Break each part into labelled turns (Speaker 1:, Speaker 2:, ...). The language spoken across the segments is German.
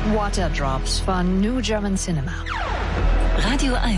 Speaker 1: Waterdrops von New German Cinema.
Speaker 2: Radio 1.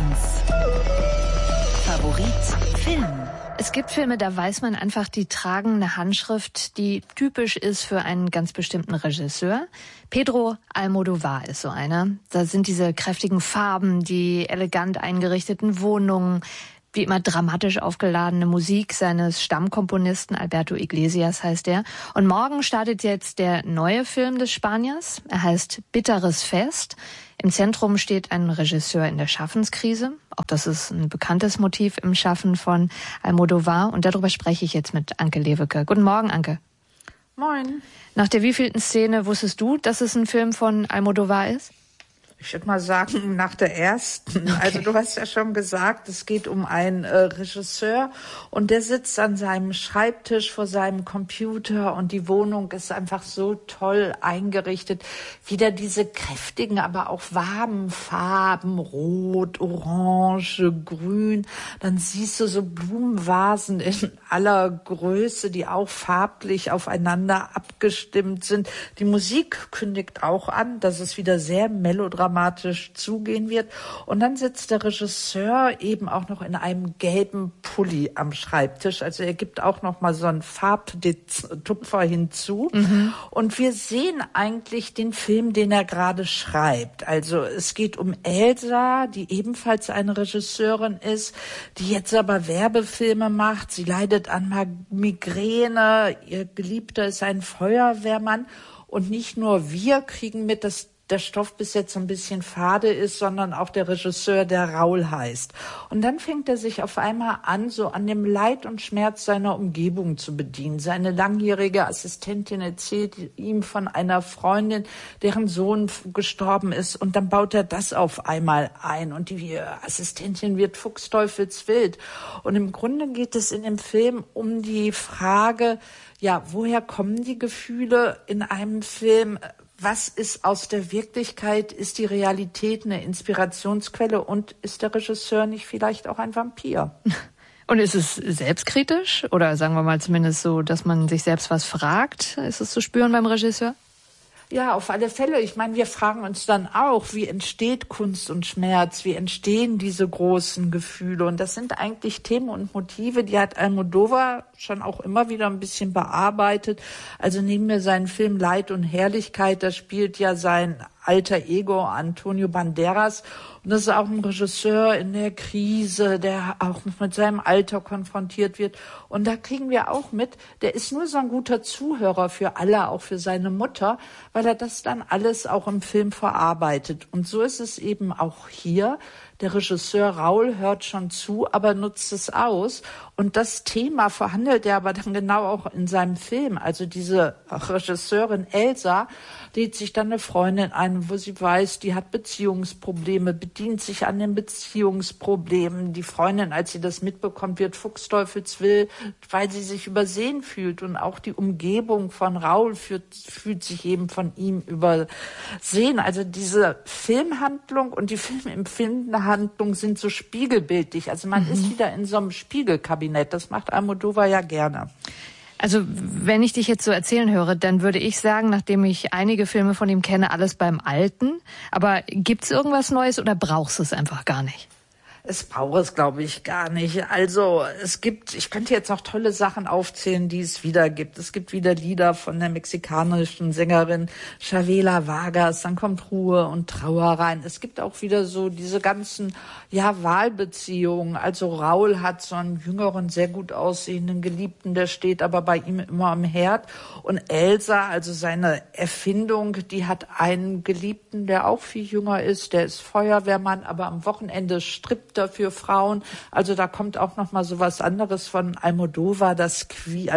Speaker 2: Favorit Film.
Speaker 1: Es gibt Filme, da weiß man einfach, die tragen eine Handschrift, die typisch ist für einen ganz bestimmten Regisseur. Pedro Almodóvar ist so einer. Da sind diese kräftigen Farben, die elegant eingerichteten Wohnungen, wie immer dramatisch aufgeladene Musik seines Stammkomponisten, Alberto Iglesias heißt er. Und morgen startet jetzt der neue Film des Spaniers. Er heißt Bitteres Fest. Im Zentrum steht ein Regisseur in der Schaffenskrise. Auch das ist ein bekanntes Motiv im Schaffen von Almodóvar. Und darüber spreche ich jetzt mit Anke Lewicke. Guten Morgen, Anke.
Speaker 3: Moin.
Speaker 1: Nach der wievielten Szene wusstest du, dass es ein Film von Almodóvar ist?
Speaker 3: Ich würde mal sagen, nach der ersten.
Speaker 1: Okay.
Speaker 3: Also du hast ja schon gesagt, es geht um einen Regisseur und der sitzt an seinem Schreibtisch vor seinem Computer und die Wohnung ist einfach so toll eingerichtet. Wieder diese kräftigen, aber auch warmen Farben, rot, orange, grün. Dann siehst du so Blumenvasen in aller Größe, die auch farblich aufeinander abgestimmt sind. Die Musik kündigt auch an, dass es wieder sehr melodramatisch zugehen wird. Und dann sitzt der Regisseur eben auch noch in einem gelben Pulli am Schreibtisch. Also er gibt auch noch mal so einen Farbtupfer hinzu. Und wir sehen eigentlich den Film, den er gerade schreibt. Also es geht um Elsa, die ebenfalls eine Regisseurin ist, die jetzt aber Werbefilme macht. Sie leidet an Migräne. Ihr Geliebter ist ein Feuerwehrmann. Und nicht nur wir kriegen mit, dass der Stoff bis jetzt so ein bisschen fade ist, sondern auch der Regisseur, der Raul heißt. Und dann fängt er sich auf einmal an, so an dem Leid und Schmerz seiner Umgebung zu bedienen. Seine langjährige Assistentin erzählt ihm von einer Freundin, deren Sohn gestorben ist. Und dann baut er das auf einmal ein. Und die Assistentin wird fuchsteufelswild. Und im Grunde geht es in dem Film um die Frage, ja, woher kommen die Gefühle in einem Film? Was ist aus der Wirklichkeit? Ist die Realität eine Inspirationsquelle? Und ist der Regisseur nicht vielleicht auch ein Vampir?
Speaker 1: Und ist es selbstkritisch? Oder sagen wir mal zumindest so, dass man sich selbst was fragt? Ist es zu spüren beim Regisseur?
Speaker 3: Ja, auf alle Fälle. Ich meine, wir fragen uns dann auch, wie entsteht Kunst und Schmerz? Wie entstehen diese großen Gefühle? Und das sind eigentlich Themen und Motive, die hat Almodóvar schon auch immer wieder ein bisschen bearbeitet. Also nehmen wir seinen Film Leid und Herrlichkeit, da spielt ja sein alter Ego Antonio Banderas. Und das ist auch ein Regisseur in der Krise, der auch mit seinem Alter konfrontiert wird. Und da kriegen wir auch mit, der ist nur so ein guter Zuhörer für alle, auch für seine Mutter, weil er das dann alles auch im Film verarbeitet. Und so ist es eben auch hier. Der Regisseur Raul hört schon zu, aber nutzt es aus. Und das Thema verhandelt er aber dann genau auch in seinem Film. Also diese Regisseurin Elsa lädt sich dann eine Freundin ein, wo sie weiß, die hat Beziehungsprobleme, bedient sich an den Beziehungsproblemen. Die Freundin, als sie das mitbekommt, wird fuchsteufelswild, weil sie sich übersehen fühlt. Und auch die Umgebung von Raul fühlt sich eben von ihm übersehen. Also diese Filmhandlung und die filmempfindende Handlung sind so spiegelbildlich. Also man ist wieder in so einem Spiegelkabinett. Das macht Almodóvar ja gerne.
Speaker 1: Also wenn ich dich jetzt so erzählen höre, dann würde ich sagen, nachdem ich einige Filme von ihm kenne, alles beim Alten. Aber gibt's irgendwas Neues oder brauchst du es einfach gar nicht?
Speaker 3: Es braucht es, glaube ich, gar nicht. Also ich könnte jetzt noch tolle Sachen aufzählen, die es wieder gibt. Es gibt wieder Lieder von der mexikanischen Sängerin Chavela Vargas, dann kommt Ruhe und Trauer rein. Es gibt auch wieder so diese ganzen, Wahlbeziehungen. Also Raul hat so einen jüngeren, sehr gut aussehenden Geliebten, der steht aber bei ihm immer am Herd. Und Elsa, also seine Erfindung, die hat einen Geliebten, der auch viel jünger ist, der ist Feuerwehrmann, aber am Wochenende strippt für Frauen. Also da kommt auch noch mal so was anderes von Almodóvar, dass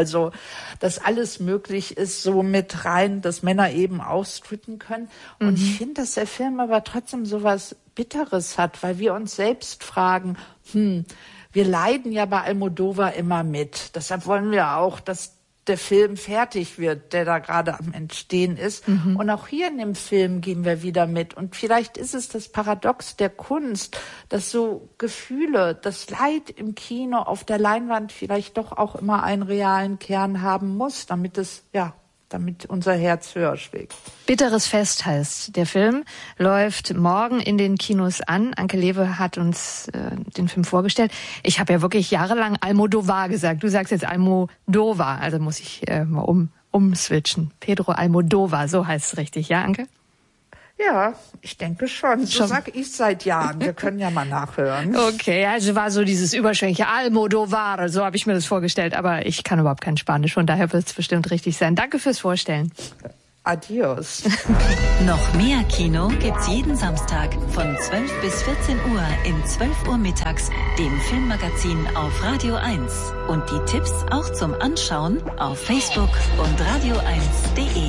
Speaker 3: alles möglich ist, so mit rein, dass Männer eben auch strippen können. Und ich finde, dass der Film aber trotzdem so was Bitteres hat, weil wir uns selbst fragen, wir leiden ja bei Almodóvar immer mit. Deshalb wollen wir auch, dass der Film fertig wird, der da gerade am Entstehen ist. Und auch hier in dem Film gehen wir wieder mit. Und vielleicht ist es das Paradox der Kunst, dass so Gefühle, das Leid im Kino auf der Leinwand vielleicht doch auch immer einen realen Kern haben muss, damit es damit unser Herz höher schlägt.
Speaker 1: Bitteres Fest heißt der Film, läuft morgen in den Kinos an. Anke Lewe hat uns den Film vorgestellt. Ich habe ja wirklich jahrelang Almodovar gesagt. Du sagst jetzt Almodovar, also muss ich mal umswitchen. Pedro Almodovar, so heißt es richtig, ja, Anke?
Speaker 3: Ja, ich denke schon. So sag ich seit Jahren. Wir können ja mal nachhören.
Speaker 1: Okay, also war so dieses überschwängliche Almodovar, so habe ich mir das vorgestellt. Aber ich kann überhaupt kein Spanisch, von daher wird es bestimmt richtig sein. Danke fürs Vorstellen.
Speaker 3: Adios.
Speaker 2: Noch mehr Kino gibt's jeden Samstag von 12 bis 14 Uhr in 12 Uhr mittags, dem Filmmagazin auf Radio 1. Und die Tipps auch zum Anschauen auf Facebook und radio1.de.